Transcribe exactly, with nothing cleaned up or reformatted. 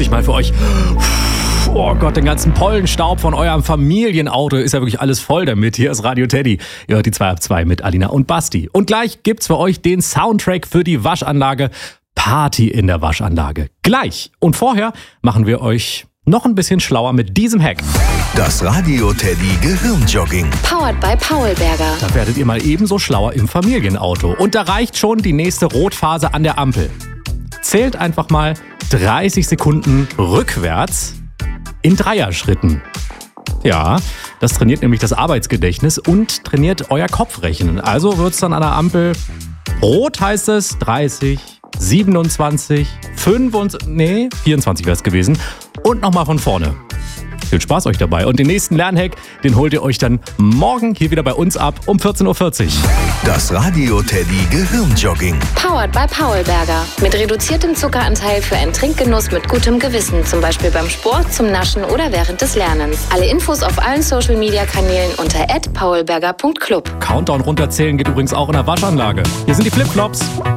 ich mal für euch. Oh Gott, den ganzen Pollenstaub von eurem Familienauto ist ja wirklich alles voll damit. Hier ist Radio Teddy. Ihr hört die zwei ab zwei mit Alina und Basti. Und gleich gibt's für euch den Soundtrack für die Waschanlage. Party in der Waschanlage. Gleich. Und vorher machen wir euch noch ein bisschen schlauer mit diesem Hack. Das Radio Teddy Gehirnjogging. Powered by Paulberger. Da werdet ihr mal ebenso schlauer im Familienauto. Und da reicht schon die nächste Rotphase an der Ampel. Zählt einfach mal dreißig Sekunden rückwärts in Dreierschritten. Ja, das trainiert nämlich das Arbeitsgedächtnis und trainiert euer Kopfrechnen. Also wird's dann an der Ampel rot, heißt es dreißig, siebenundzwanzig, fünfundzwanzig, nee, vierundzwanzig wäre es gewesen. Und nochmal von vorne. Viel Spaß euch dabei. Und den nächsten Lernhack, den holt ihr euch dann morgen hier wieder bei uns ab um vierzehn Uhr vierzig. Das Radio Teddy Gehirnjogging. Powered by Paulberger. Mit reduziertem Zuckeranteil für einen Trinkgenuss mit gutem Gewissen. Zum Beispiel beim Sport, zum Naschen oder während des Lernens. Alle Infos auf allen Social-Media-Kanälen unter at paulberger punkt club. Countdown runterzählen geht übrigens auch in der Waschanlage. Hier sind die Flipflops.